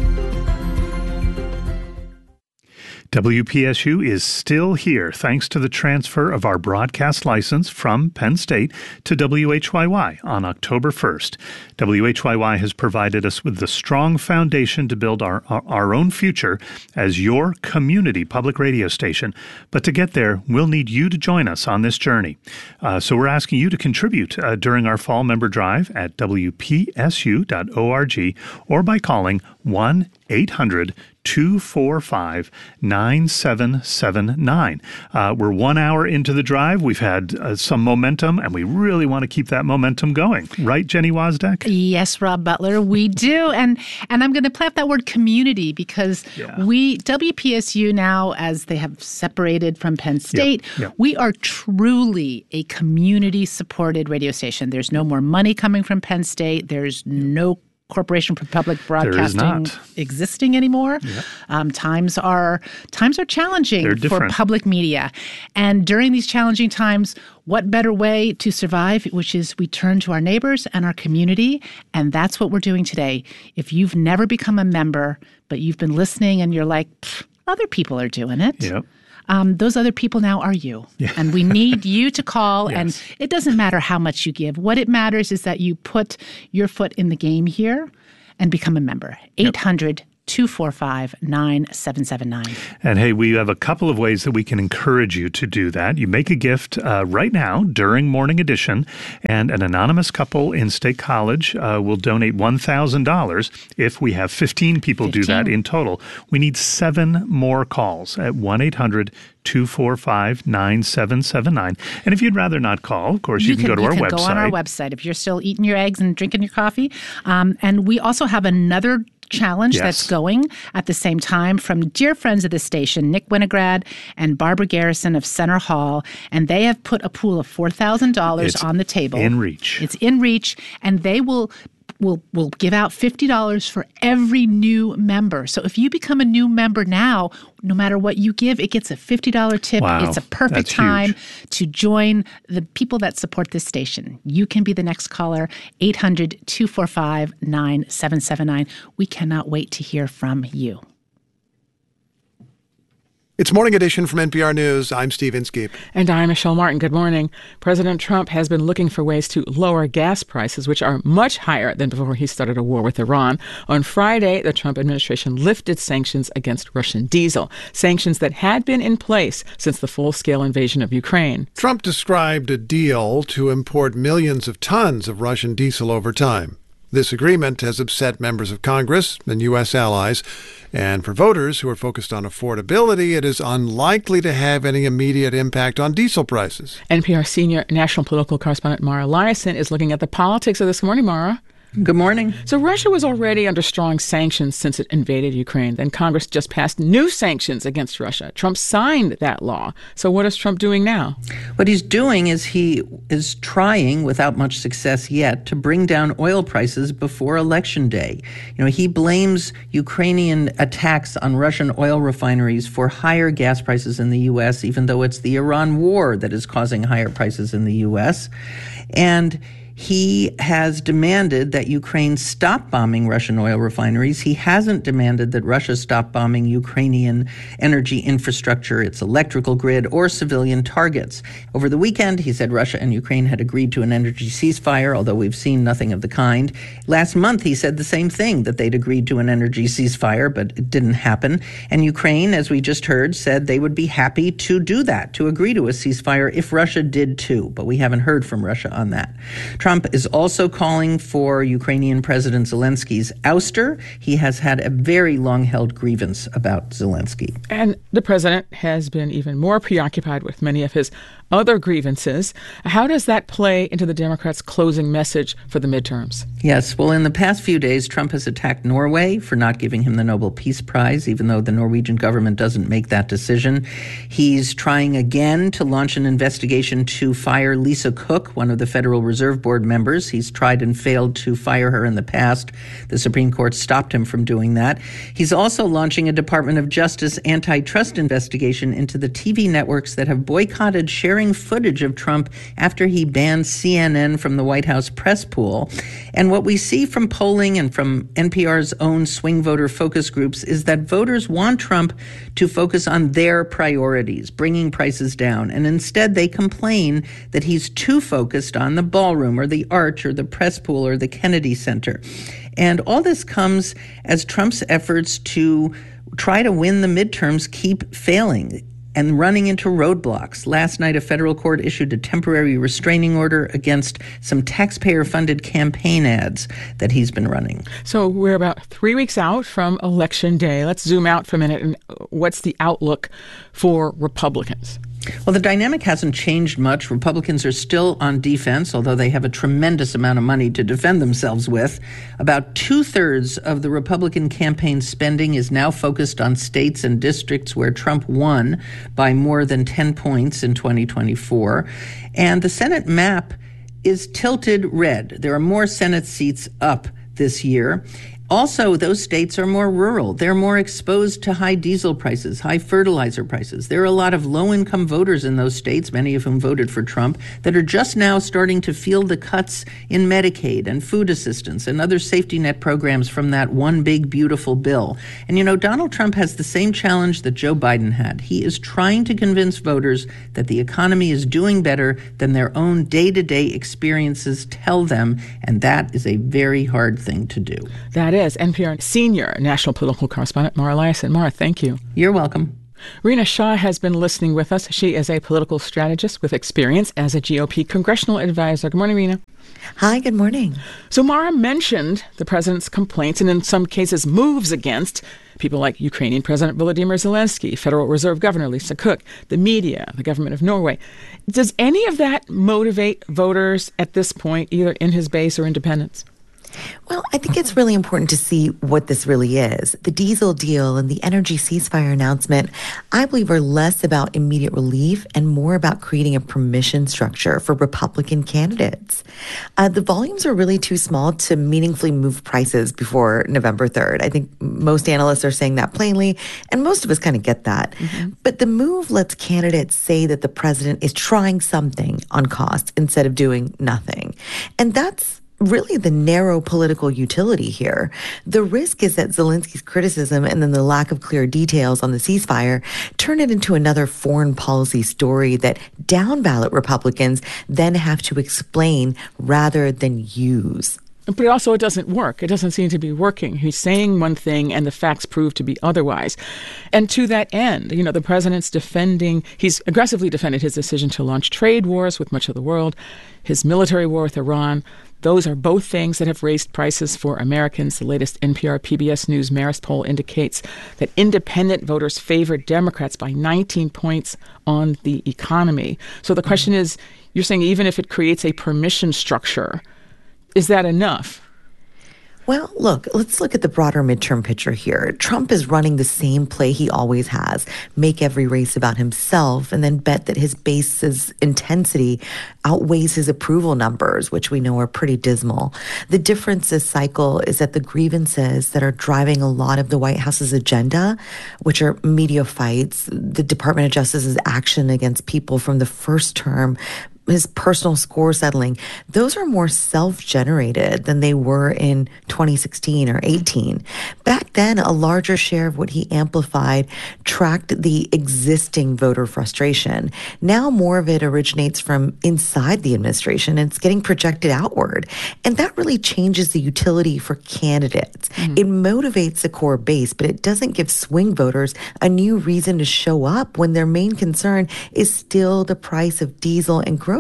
WPSU is still here thanks to the transfer of our broadcast license from Penn State to WHYY on October 1st. WHYY has provided us with the strong foundation to build our own future as your community public radio station. But to get there, we'll need you to join us on this journey. So we're asking you to contribute during our fall member drive at WPSU.org or by calling 1-800 1-800-245-9779. We're 1 hour into the drive. We've had some momentum, and we really want to keep that momentum going. Right, Jenny Wozdak? Yes, Rob Butler, we do. And I'm going to play up that word community because WPSU now, as they have separated from Penn State, we are truly a community-supported radio station. There's no more money coming from Penn State. There's no Corporation for Public Broadcasting existing anymore. Times are challenging for public media. And during these challenging times, what better way to survive, which is we turn to our neighbors and our community, and that's what we're doing today. If you've never become a member, but you've been listening and you're like, other people are doing it. Those other people now are you. And we need you to call. And it doesn't matter how much you give. What it matters is that you put your foot in the game here and become a member. 800-245-9779. And hey, we have a couple of ways that we can encourage you to do that. You make a gift right now during Morning Edition, and an anonymous couple in State College will donate $1,000 if we have 15 people do that in total. We need 7 more calls at 1-800-245-9779. And if you'd rather not call, of course, you can go to our website. Go on our website if you're still eating your eggs and drinking your coffee. And we also have another challenge that's going at the same time from dear friends of the station, Nick Winograd and Barbara Garrison of Center Hall, and they have put a pool of $4,000 on the table. In reach. It's in reach, and they will give out $50 for every new member. So if you become a new member now, no matter what you give, it gets a $50 tip. Wow, it's a perfect time to join the people that support this station. You can be the next caller, 800-245-9779. We cannot wait to hear from you. It's Morning Edition from NPR News. I'm Steve Inskeep. And I'm Michelle Martin. Good morning. President Trump has been looking for ways to lower gas prices, which are much higher than before he started a war with Iran. On Friday, the Trump administration lifted sanctions against Russian diesel, sanctions that had been in place since the full-scale invasion of Ukraine. Trump described a deal to import millions of tons of Russian diesel over time. This agreement has upset members of Congress and U.S. allies, and for voters who are focused on affordability, it is unlikely to have any immediate impact on diesel prices. NPR senior national political correspondent Mara Liasson is looking at the politics of this. Good morning, Mara. Good morning. So Russia was already under strong sanctions since it invaded Ukraine. Then Congress just passed new sanctions against Russia. Trump signed that law. So what is Trump doing now? What he's doing is he is trying, without much success yet, to bring down oil prices before Election Day. You know, he blames Ukrainian attacks on Russian oil refineries for higher gas prices in the U.S., even though it's the Iran war that is causing higher prices in the U.S. And he has demanded that Ukraine stop bombing Russian oil refineries. He hasn't demanded that Russia stop bombing Ukrainian energy infrastructure, its electrical grid, or civilian targets. Over the weekend, he said Russia and Ukraine had agreed to an energy ceasefire, although we've seen nothing of the kind. Last month, he said the same thing, that they'd agreed to an energy ceasefire, but it didn't happen. And Ukraine, as we just heard, said they would be happy to do that, to agree to a ceasefire if Russia did too. But we haven't heard from Russia on that. Trump is also calling for Ukrainian President Zelensky's ouster. He has had a very long-held grievance about Zelensky. And the president has been even more preoccupied with many of his other grievances. How does that play into the Democrats' closing message for the midterms? Yes, well, in the past few days, Trump has attacked Norway for not giving him the Nobel Peace Prize, even though the Norwegian government doesn't make that decision. He's trying again to launch an investigation to fire Lisa Cook, one of the Federal Reserve Board members. He's tried and failed to fire her in the past. The Supreme Court stopped him from doing that. He's also launching a Department of Justice antitrust investigation into the TV networks that have boycotted sharing footage of Trump after he banned CNN from the White House press pool. And what we see from polling and from NPR's own swing voter focus groups is that voters want Trump to focus on their priorities, bringing prices down. And instead, they complain that he's too focused on the ballroom or the arch or the press pool or the Kennedy Center. And all this comes as Trump's efforts to try to win the midterms keep failing. and running into roadblocks. Last night, a federal court issued a temporary restraining order against some taxpayer-funded campaign ads that he's been running. So we're about 3 weeks out from Election Day. Let's zoom out for a minute. And what's the outlook for Republicans? Well, the dynamic hasn't changed much. Republicans are still on defense, although they have a tremendous amount of money to defend themselves with. About 2/3 of the Republican campaign spending is now focused on states and districts where Trump won by more than 10 points in 2024. And the Senate map is tilted red. There are more Senate seats up this year. Also, those states are more rural. They're more exposed to high diesel prices, high fertilizer prices. There are a lot of low-income voters in those states, many of whom voted for Trump, that are just now starting to feel the cuts in Medicaid and food assistance and other safety net programs from that one big, beautiful bill. And, Donald Trump has the same challenge that Joe Biden had. He is trying to convince voters that the economy is doing better than their own day-to-day experiences tell them, and that is a very hard thing to do. That is NPR senior national political correspondent Mara Liasson. Mara, thank you. You're welcome. Rena Shah has been listening with us. She is a political strategist with experience as a GOP congressional advisor. Good morning, Rena. Hi, good morning. So Mara mentioned the president's complaints and in some cases moves against people like Ukrainian President Volodymyr Zelensky, Federal Reserve Governor Lisa Cook, the media, the government of Norway. Does any of that motivate voters at this point, either in his base or independents? Well, I think it's really important to see what this really is. The diesel deal and the energy ceasefire announcement, I believe, are less about immediate relief and more about creating a permission structure for Republican candidates. The volumes are really too small to meaningfully move prices before November 3rd. I think most analysts are saying that plainly, and most of us kind of get that. Mm-hmm. But the move lets candidates say that the president is trying something on costs instead of doing nothing. And that's really the narrow political utility here. The risk is that Zelensky's criticism and then the lack of clear details on the ceasefire turn it into another foreign policy story that down-ballot Republicans then have to explain rather than use. But it doesn't work. It doesn't seem to be working. He's saying one thing and the facts prove to be otherwise. And to that end, the president's he's aggressively defended his decision to launch trade wars with much of the world, his military war with Iran. Those are both things that have raised prices for Americans. The latest NPR PBS News Marist poll indicates that independent voters favor Democrats by 19 points on the economy. So the question is, you're saying even if it creates a permission structure, is that enough? Well, let's look at the broader midterm picture here. Trump is running the same play he always has, make every race about himself, and then bet that his base's intensity outweighs his approval numbers, which we know are pretty dismal. The difference this cycle is that the grievances that are driving a lot of the White House's agenda, which are media fights, the Department of Justice's action against people from the first term, his personal score settling, those are more self-generated than they were in 2016 or 18. Back then, a larger share of what he amplified tracked the existing voter frustration. Now more of it originates from inside the administration and it's getting projected outward. And that really changes the utility for candidates. Mm-hmm. It motivates the core base, but it doesn't give swing voters a new reason to show up when their main concern is still the price of diesel and groceries.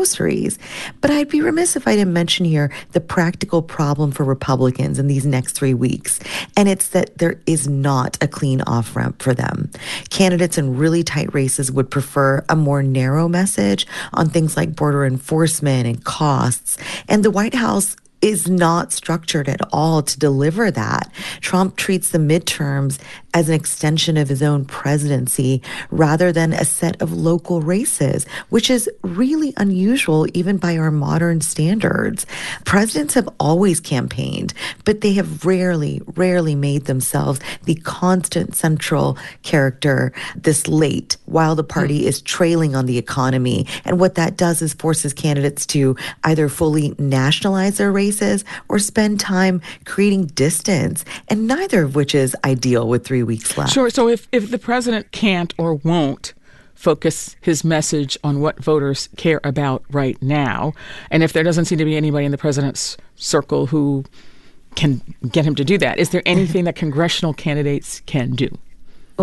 But I'd be remiss if I didn't mention here the practical problem for Republicans in these next 3 weeks, and it's that there is not a clean off-ramp for them. Candidates in really tight races would prefer a more narrow message on things like border enforcement and costs, and the White House is not structured at all to deliver that. Trump treats the midterms as an extension of his own presidency rather than a set of local races, which is really unusual even by our modern standards. Presidents have always campaigned, but they have rarely made themselves the constant central character this late while the party is trailing on the economy. And what that does is forces candidates to either fully nationalize their races or spend time creating distance, and neither of which is ideal with 3 weeks left. Sure. So if the president can't or won't focus his message on what voters care about right now, and if there doesn't seem to be anybody in the president's circle who can get him to do that, is there anything that congressional candidates can do? Oh,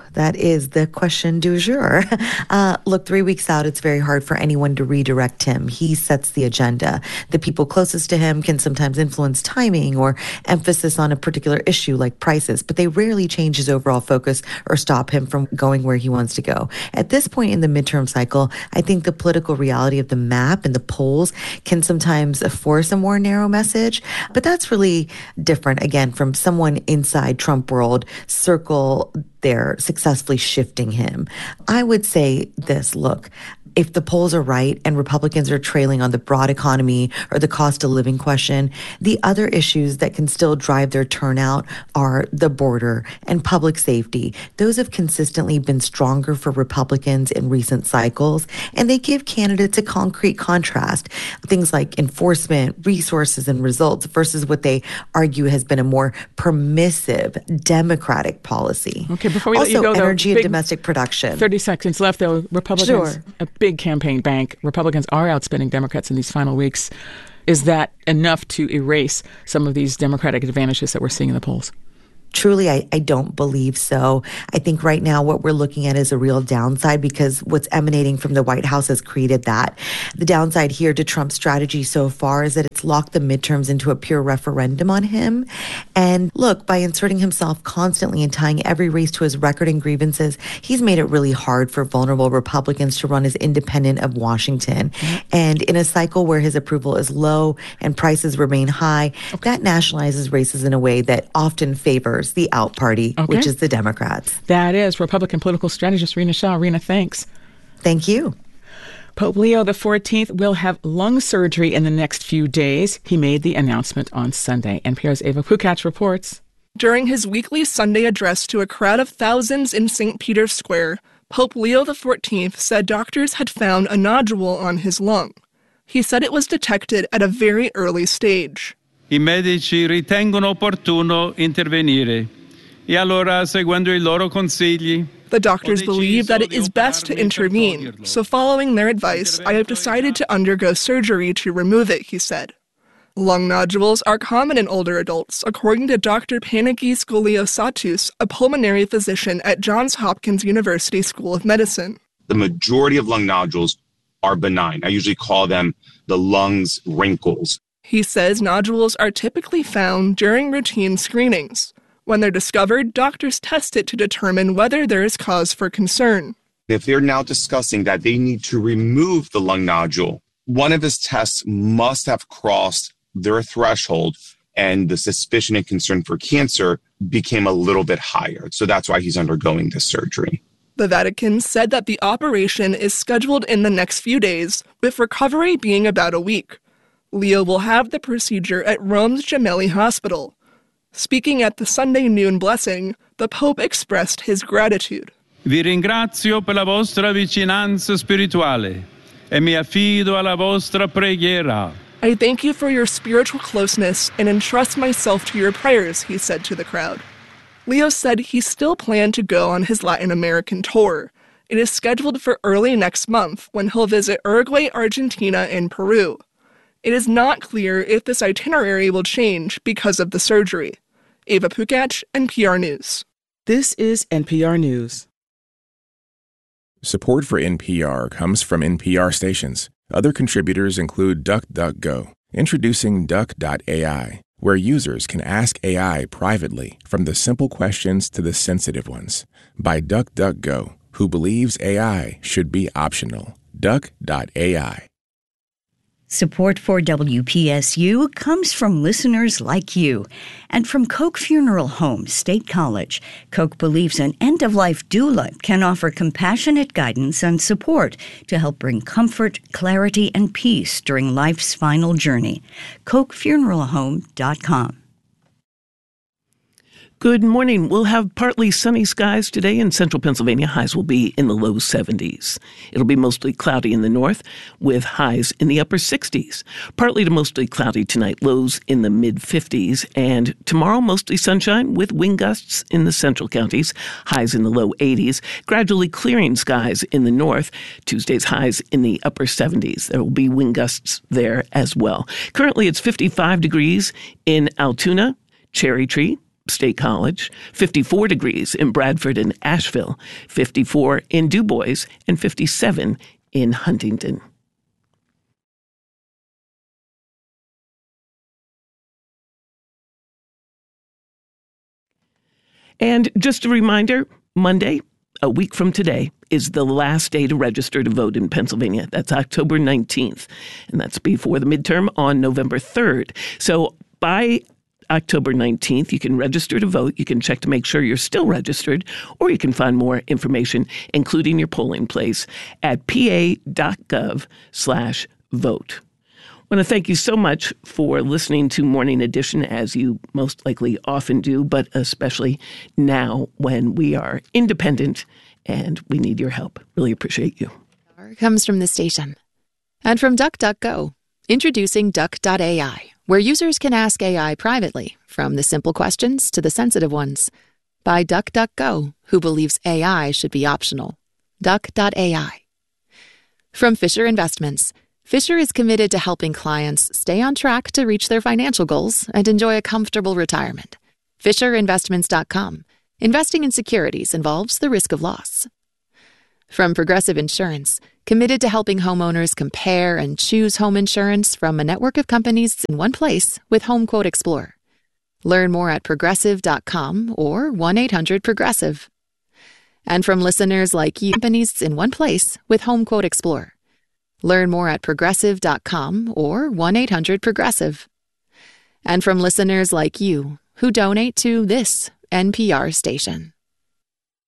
That is the question du jour. Look, 3 weeks out, it's very hard for anyone to redirect him. He sets the agenda. The people closest to him can sometimes influence timing or emphasis on a particular issue like prices, but they rarely change his overall focus or stop him from going where he wants to go. At this point in the midterm cycle, I think the political reality of the map and the polls can sometimes force a more narrow message, but that's really different, again, from someone inside Trump world circle they're successfully shifting him. I would say this, look, if the polls are right and Republicans are trailing on the broad economy or the cost of living question, the other issues that can still drive their turnout are the border and public safety. Those have consistently been stronger for Republicans in recent cycles, and they give candidates a concrete contrast. Things like enforcement, resources, and results versus what they argue has been a more permissive Democratic policy. Okay, before we also, let you go, though, energy and domestic production. 30 seconds left, though. Republicans, a big campaign bank. Republicans are outspending Democrats in these final weeks. Is that enough to erase some of these Democratic advantages that we're seeing in the polls? Truly, I don't believe so. I think right now what we're looking at is a real downside because what's emanating from the White House has created that. The downside here to Trump's strategy so far is that it's locked the midterms into a pure referendum on him. And look, by inserting himself constantly and tying every race to his record and grievances, he's made it really hard for vulnerable Republicans to run as independent of Washington. And in a cycle where his approval is low and prices remain high, that nationalizes races in a way that often favors the out party, which is the Democrats. That is Republican political strategist Rena Shaw. Rena, thanks. Thank you. Pope Leo XIV will have lung surgery in the next few days. He made the announcement on Sunday. NPR's Eva Pukach reports. During his weekly Sunday address to a crowd of thousands in St. Peter's Square, Pope Leo XIV said doctors had found a nodule on his lung. He said it was detected at a very early stage. I medici ritengono opportuno intervenire e allora, seguendo I loro consigli, the doctors believe that it is best to intervene, so following their advice, I have decided to undergo surgery to remove it, he said. Lung nodules are common in older adults, according to Dr. Panagis Goliosatous, a pulmonary physician at Johns Hopkins University School of Medicine. The majority of lung nodules are benign. I usually call them the lungs wrinkles. He says nodules are typically found during routine screenings. When they're discovered, doctors test it to determine whether there is cause for concern. If they're now discussing that they need to remove the lung nodule, one of his tests must have crossed their threshold, and the suspicion and concern for cancer became a little bit higher. So that's why he's undergoing this surgery. The Vatican said that the operation is scheduled in the next few days, with recovery being about a week. Leo will have the procedure at Rome's Gemelli Hospital. Speaking at the Sunday noon blessing, the Pope expressed his gratitude. Vi ringrazio per la vostra vicinanza spirituale e mi affido alla vostra preghiera. I thank you for your spiritual closeness and entrust myself to your prayers, he said to the crowd. Leo said he still planned to go on his Latin American tour. It is scheduled for early next month when he'll visit Uruguay, Argentina, and Peru. It is not clear if this itinerary will change because of the surgery. Eva Pukach, NPR News. This is NPR News. Support for NPR comes from NPR stations. Other contributors include DuckDuckGo, introducing Duck.ai, where users can ask AI privately, from the simple questions to the sensitive ones, by DuckDuckGo, who believes AI should be optional. Duck.ai. Support for WPSU comes from listeners like you and from Koch Funeral Home State College. Koch believes an end-of-life doula can offer compassionate guidance and support to help bring comfort, clarity, and peace during life's final journey. KochFuneralHome.com. Good morning. We'll have partly sunny skies today in central Pennsylvania. Highs will be in the low 70s. It'll be mostly cloudy in the north with highs in the upper 60s. Partly to mostly cloudy tonight, lows in the mid 50s. And tomorrow, mostly sunshine with wind gusts in the central counties, highs in the low 80s. Gradually clearing skies in the north. Tuesday's highs in the upper 70s. There will be wind gusts there as well. Currently, it's 55 degrees in Altoona, Cherry Tree, State College, 54 degrees in Bradford and Asheville, 54 in Du Bois, and 57 in Huntington. And just a reminder, Monday, a week from today, is the last day to register to vote in Pennsylvania. That's October 19th, and that's before the midterm on November 3rd. So by October 19th, you can register to vote. You can check to make sure you're still registered, or you can find more information, including your polling place, at pa.gov/vote. I want to thank you so much for listening to Morning Edition, as you most likely often do, but especially now when we are independent and we need your help. Really appreciate you. Comes from the station. And from DuckDuckGo, introducing Duck.ai, where users can ask AI privately, from the simple questions to the sensitive ones. By DuckDuckGo, who believes AI should be optional. Duck.ai. From Fisher Investments, Fisher is committed to helping clients stay on track to reach their financial goals and enjoy a comfortable retirement. FisherInvestments.com. Investing in securities involves the risk of loss. From Progressive Insurance, committed to helping homeowners compare and choose home insurance from a network of companies in one place with HomeQuote Explorer. Learn more at Progressive.com or 1-800-PROGRESSIVE. And from listeners like you, companies in one place with HomeQuote Explorer. Learn more at Progressive.com or 1-800-PROGRESSIVE. And from listeners like you who donate to this NPR station.